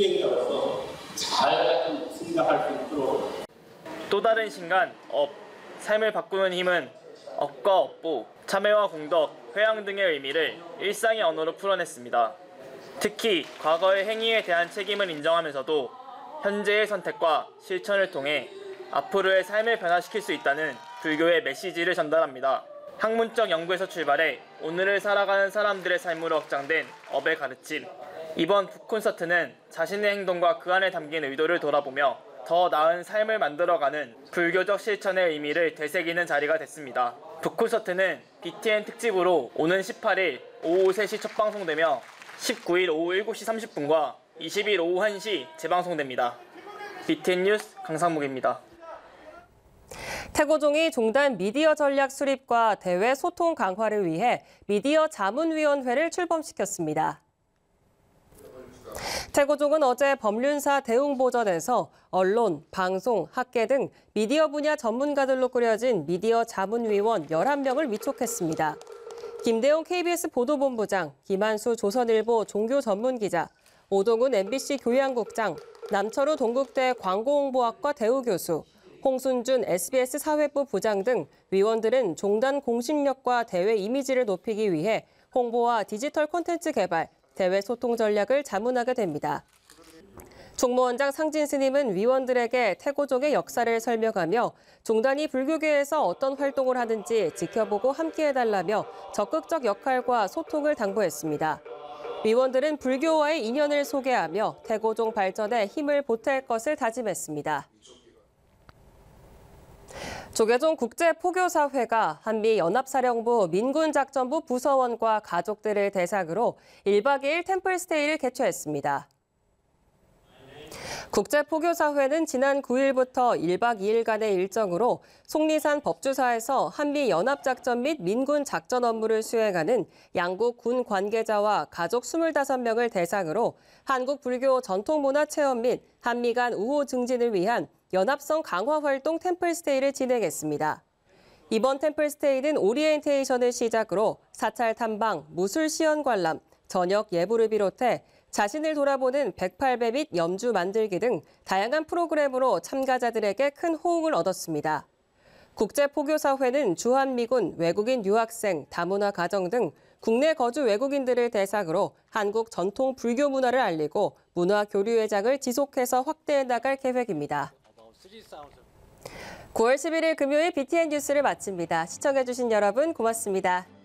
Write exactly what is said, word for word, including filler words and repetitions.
수행자로서 잘 승장할 수 있도록. 또 다른 신간 업, 삶을 바꾸는 힘은 업과 업보, 참회와 공덕, 회양 등의 의미를 일상의 언어로 풀어냈습니다. 특히 과거의 행위에 대한 책임을 인정하면서도 현재의 선택과 실천을 통해 앞으로의 삶을 변화시킬 수 있다는 불교의 메시지를 전달합니다. 학문적 연구에서 출발해 오늘을 살아가는 사람들의 삶으로 확장된 업의 가르침. 이번 북콘서트는 자신의 행동과 그 안에 담긴 의도를 돌아보며 더 나은 삶을 만들어가는 불교적 실천의 의미를 되새기는 자리가 됐습니다. 북콘서트는 비티엔 특집으로 오는 십팔 일 오후 세 시 첫 방송되며 십구 일 오후 일곱 시 삼십 분과 이십 일 오후 한 시 재방송됩니다. 비티엔 뉴스 강상묵입니다. 태고종이 종단 미디어 전략 수립과 대외 소통 강화를 위해 미디어 자문위원회를 출범시켰습니다. 태고종은 어제 법륜사 대웅보전에서 언론, 방송, 학계 등 미디어 분야 전문가들로 꾸려진 미디어 자문위원 열한 명을 위촉했습니다. 김대웅 케이비에스 보도본부장, 김한수 조선일보 종교전문기자, 오동훈 엠비씨 교양국장, 남철우 동국대 광고홍보학과 대우교수, 홍순준 에스비에스 사회부 부장 등 위원들은 종단 공식력과 대외 이미지를 높이기 위해 홍보와 디지털 콘텐츠 개발, 대외 소통 전략을 자문하게 됩니다. 종무원장 상진 스님은 위원들에게 태고종의 역사를 설명하며 종단이 불교계에서 어떤 활동을 하는지 지켜보고 함께해달라며 적극적 역할과 소통을 당부했습니다. 위원들은 불교와의 인연을 소개하며 태고종 발전에 힘을 보탤 것을 다짐했습니다. 조계종 국제포교사회가 한미연합사령부 민군작전부 부서원과 가족들을 대상으로 일 박 이 일 템플스테이를 개최했습니다. 국제포교사회는 지난 구 일부터 일 박 이 일간의 일정으로 속리산 법주사에서 한미연합작전 및 민군작전 업무를 수행하는 양국 군 관계자와 가족 이십오 명을 대상으로 한국 불교 전통문화체험 및 한미 간 우호 증진을 위한 연합성 강화 활동 템플스테이를 진행했습니다. 이번 템플스테이는 오리엔테이션을 시작으로 사찰 탐방, 무술 시연 관람, 저녁 예불을 비롯해 자신을 돌아보는 백팔 배 및 염주 만들기 등 다양한 프로그램으로 참가자들에게 큰 호응을 얻었습니다. 국제포교사회는 주한미군, 외국인 유학생, 다문화 가정 등 국내 거주 외국인들을 대상으로 한국 전통 불교 문화를 알리고 문화 교류 회장을 지속해서 확대해 나갈 계획입니다. 구월 십일 일 금요일 비티엔 뉴스를 마칩니다. 시청해주신 여러분 고맙습니다.